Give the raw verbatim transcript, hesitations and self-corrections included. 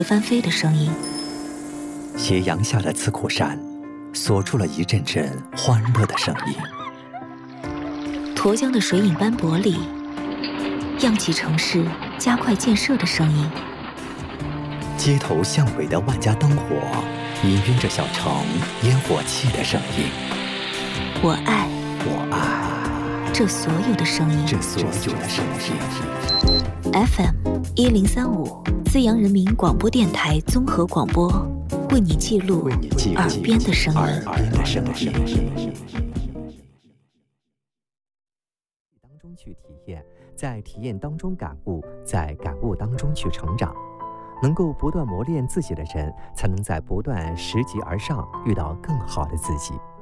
翻飞的声音。 斜阳下的刺库山，锁住了一阵阵欢乐的声音。 沱江的水影斑驳里，漾起城市加快建设的声音。 街头巷尾的万家灯火，氤氲着小城烟火气的声音。 我爱， 我爱这所有的声音， 这所有的声音。 F M 一零三五，资阳人民广播电台综合广播，为你记录耳边的声音。 耳边的声音。 当中去体验，在体验当中感悟，在感悟当中去成长。能够不断磨练自己的人，才能在不断拾级而上，遇到更好的自己。